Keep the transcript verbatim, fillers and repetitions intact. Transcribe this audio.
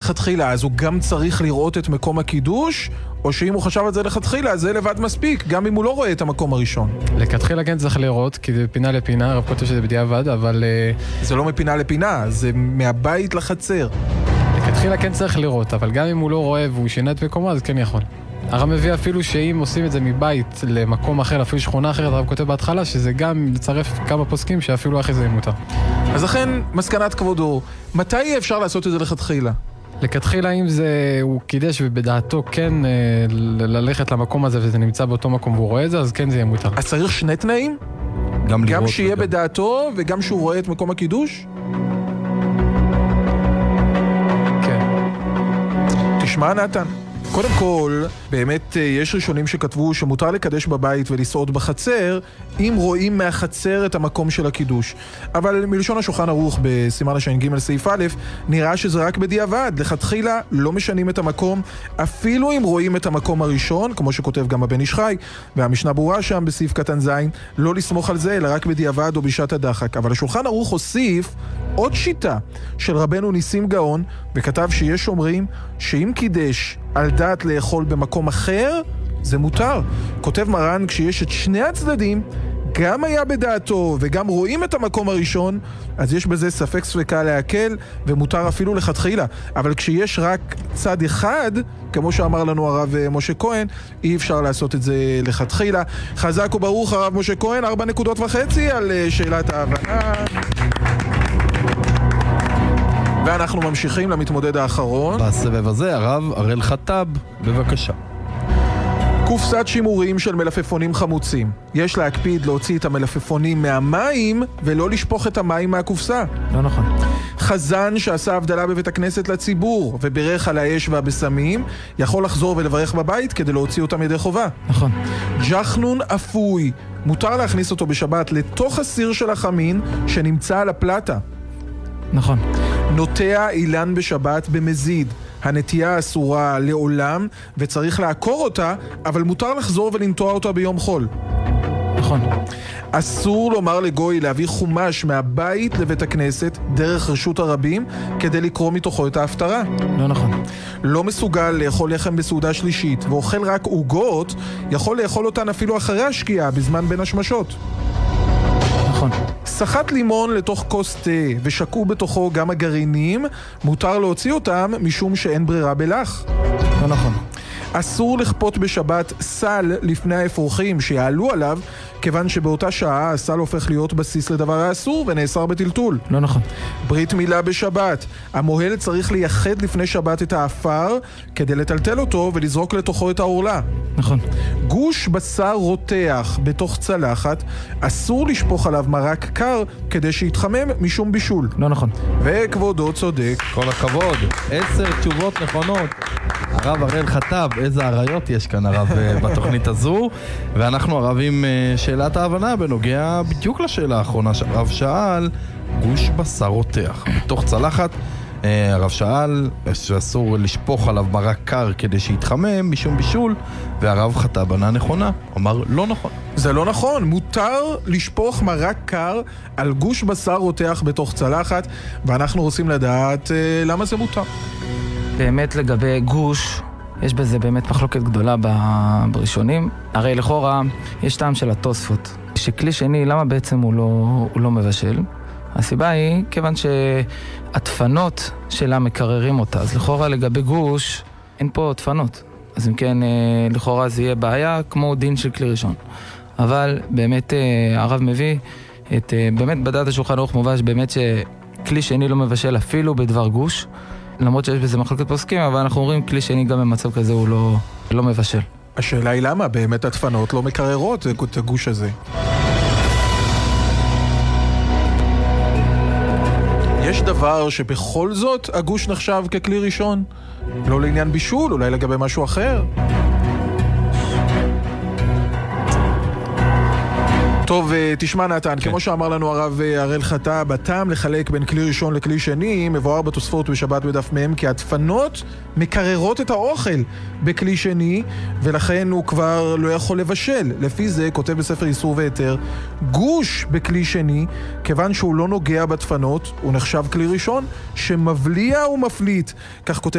לכתחילה, אז הוא גם צריך לראות את מקום הקידוש, או שאם הוא חשב על זה לכתחילה, זה לבד מספיק, גם אם הוא לא רואה את המקום הראשון. לכתחילה כן צריך לראות, כי זה פינה לפינה, הרב כותב שזה בדיעבד, אבל... זה לא מפינה לפינה, זה מהבית לחצר. לכתחילה כן צריך לראות, אבל גם אם הוא לא רואה והוא שינה את מקומו, אז כן יכול. הרב מביא אפילו שאם עושים את זה מבית למקום אחר, אפילו שכונה אחרת, הרב כותב בהתחלה, שזה גם לצרף כמה פוסקים שאפילו אחרי זה מותר. אז לכן, מסקנת כבודו, מתי אפשר לעשות את זה לכתחילה? לכתחילה אם זה, הוא קידש ובדעתו כן אה, ללכת למקום הזה וזה נמצא באותו מקום והוא רואה את זה, אז כן זה יהיה מותר. אז צריך שני תנאים? גם, גם שיהיה וגם... בדעתו וגם שהוא רואה את מקום הקידוש? כן. תשמע נתן. קודם כל, באמת יש ראשונים שכתבו שמותר לקדש בבית ולסעוד בחצר, אם רואים מהחצר את המקום של הקידוש. אבל מלשון השולחן ערוך בסימן הש"ג סעיף א', נראה שזה רק בדיעבד. לכתחילה לא משנים את המקום, אפילו אם רואים את המקום הראשון, כמו שכותב גם הבן איש חי, והמשנה ברורה שם בסעיף קטן ז', לא לסמוך על זה, אלא רק בדיעבד או בשעת הדחק. אבל השולחן ערוך הוסיף עוד שיטה של רבנו ניסים גאון, וכתב שיש אומרים שאם קידש על דעת לאכול במקום אחר, זה מותר. כותב מרן, כשיש את שני הצדדים, גם היה בדעתו וגם רואים את המקום הראשון, אז יש בזה ספק ספקה להקל, ומותר אפילו לכתחילה. אבל כשיש רק צד אחד, כמו שאמר לנו הרב משה כהן, אי אפשר לעשות את זה לכתחילה. חזק וברוך הרב משה כהן, ארבע נקודות וחצי על שאלת ההבנה. ואנחנו ממשיכים למתמודד האחרון. בסבב הזה, הרב הראל חטב, בבקשה. קופסת שימורים של מלפפונים חמוצים. יש להקפיד להוציא את המלפפונים מהמים ולא לשפוך את המים מהקופסה. לא נכון. חזן שעשה הבדלה בבית הכנסת לציבור וברך על האש והבשמים, יכול לחזור ולברך בבית כדי להוציא אותם ידי חובה. נכון. ג'חנון אפוי, מותר להכניס אותו בשבת לתוך הסיר של החמין שנמצא על הפלטה. נכון. נוטע אילן בשבת במזיד. הנטייה אסורה לעולם וצריך לעקור אותה, אבל מותר לחזור ולנטוע אותה ביום חול. נכון. אסור לומר לגוי להביא חומש מהבית לבית הכנסת דרך רשות הרבים כדי לקרוא מתוכו את ההפטרה. לא נכון. לא מסוגל לאכול לחם בסעודה שלישית ואוכל רק עוגות, יכול לאכול אותן אפילו אחרי השקיעה בזמן בין השמשות. נכון. סחט לימון לתוך כוס תה ושקעו בתוכו גם הגרעינים, מותר להוציא אותם משום שאין ברירה בלח. לא נכון. אסור לכפות בשבת סל לפני האפרוחים שיעלו עליו, כיוון שבאותה שעה הסל הופך להיות בסיס לדבר האסור ונאסר בטלטול. לא נכון. ברית מילה בשבת. המוהל צריך לייחד לפני שבת את האפר כדי לטלטל אותו ולזרוק לתוכו את העורלה. נכון. גוש בשר רותח בתוך צלחת, אסור לשפוך עליו מרק קר כדי שיתחמם משום בישול. לא נכון. וכבודו צודק. כל הכבוד. עשר תשובות נכונות. הרב הראל חטב, איזה עריות יש כאן הרב בתוכנית הזו. ואנחנו הרב עם שאלת ההבנה בנוגע בדיוק לשאלה האחרונה שהרב שאל, גוש בשר רותח בתוך צלחת. הרב שאל שאסור לשפוך עליו מרק קר כדי שיתחמם משום בישול, והרב חטב ענה נכונה, אמר לא נכון. זה לא נכון, מותר לשפוך מרק קר על גוש בשר רותח בתוך צלחת, ואנחנו רוצים לדעת אה, למה זה מותר. באמת לגבי גוש, יש בזה באמת מחלוקת גדולה בראשונים. הרי לכאורה יש טעם של התוספות, שכלי שני, למה בעצם הוא לא, הוא לא מבשל? הסיבה היא כיוון שהתפנות שלה מקררים אותה, אז לכאורה לגבי גוש אין פה תפנות, אז אם כן לכאורה זה יהיה בעיה כמו דין של כלי ראשון. אבל באמת הרב מביא את, באמת בדעת השולחן ערוך מובא באמת שכלי שני לא מבשל אפילו בדבר גוש, למרות שיש בזה מחלוקת פוסקים, אבל אנחנו אומרים כלי שני גם במצב כזה הוא לא, לא מבשל. השאלה היא למה באמת התפנות לא מקררות את הגוש הזה. יש דבר שבכל זאת הגוש נחשב ככלי ראשון? לא לעניין בישול, אולי לגבי משהו אחר? טוב, תשמע נתן, כן. כמו שאמר לנו הרב הראל חטב, הטעם לחלק בין כלי ראשון לכלי שני מבואר בתוספות בשבת בדף מהם, כי התפנות מקררות את האוכל בכלי שני, ולכן הוא כבר לא יכול לבשל. לפי זה, כותב בספר איסור והיתר, גוש בכלי שני, כיוון שהוא לא נוגע בתפנות, הוא נחשב כלי ראשון שמבליע ומפליט. כך כותב